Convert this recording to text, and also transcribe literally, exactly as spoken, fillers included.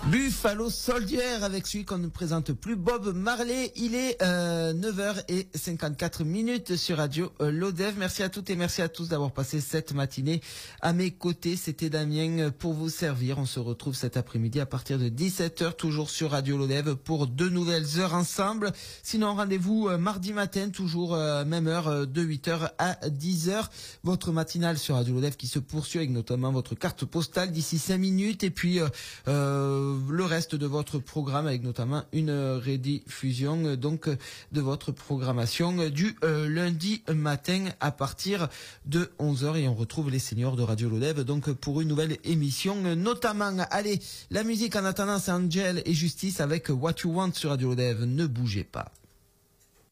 Buffalo Soldier avec celui qu'on ne présente plus, Bob Marley. Il est euh, neuf heures cinquante-quatre minutes sur Radio euh, Lodève. Merci à toutes et merci à tous d'avoir passé cette matinée à mes côtés. C'était Damien pour vous servir. On se retrouve cet après-midi à partir de dix-sept heures, toujours sur Radio Lodève pour deux nouvelles heures ensemble. Sinon, rendez-vous euh, mardi matin, toujours euh, même heure, euh, de huit heures à dix heures. Votre matinale sur Radio Lodève qui se poursuit avec notamment votre carte postale d'ici cinq minutes. Et puis... Euh, euh, le reste de votre programme avec notamment une rediffusion donc de votre programmation du euh, lundi matin à partir de onze heures et on retrouve les seniors de Radio Lodève donc pour une nouvelle émission notamment. Allez, la musique en attendant c'est Angel et Justice avec What You Want sur Radio Lodève. Ne bougez pas.